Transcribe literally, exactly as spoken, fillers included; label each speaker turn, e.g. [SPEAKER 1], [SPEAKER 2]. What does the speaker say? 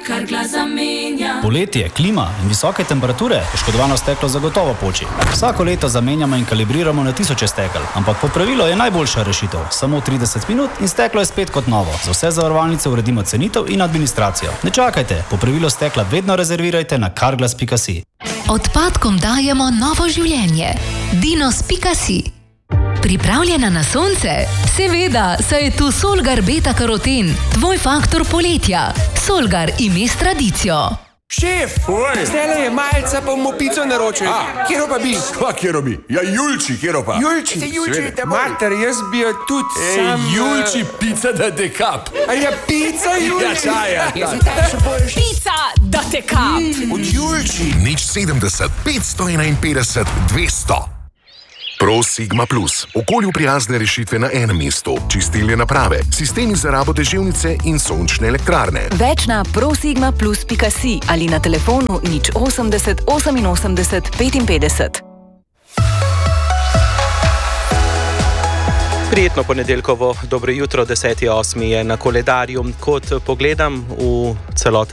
[SPEAKER 1] Carglass zamenja.
[SPEAKER 2] Poletje, klima in visoke temperature, poškodovano steklo zagotovo poči. Vsako leto zamenjamo in kalibriramo na tisoče stekel, ampak popravilo je najboljša rešitev. Samo trideset minut in steklo je spet kot novo. Za vse zavarovalnice uredimo cenitev in administracijo. Ne čakajte, popravilo stekla vedno rezervirajte na carglass pika si.
[SPEAKER 3] Odpadkom dajemo novo življenje. Dinos pika si. Pripravljena na sonce? Seveda, saj je tu Solgar beta karoten, tvoj faktor poletja. Solgar ime s tradicijo.
[SPEAKER 4] Šef, zdajle je malca, pa bomo pico naročili. Kjero pa bi?
[SPEAKER 5] Kva, kjero bi? Ja, Julči, kjero pa?
[SPEAKER 4] Julči, Julči, mater, jaz bi jo tudi
[SPEAKER 5] Ej,
[SPEAKER 4] sam...
[SPEAKER 5] Julči, pica da dekap.
[SPEAKER 4] A ja, pica, Julči?
[SPEAKER 5] Ja, čaja.
[SPEAKER 6] Pica da dekap.
[SPEAKER 4] Od Julči.
[SPEAKER 7] Nič sedemdeset, petsto enainpetdeset, dvesto. Pro Sigma Plus. Okolju prijazne rešitve na enem mestu. Čistilne naprave, sistemi za rabo deževnice in sončne elektrarne.
[SPEAKER 8] Več na prosigma plus pika si ali na telefonu nič osemdeset, oseminosemdeset, petinpetdeset.
[SPEAKER 9] Prijetno ponedeljkovo dobro jutro, deseti osmi je na koledarju. Kot pogledam v celoten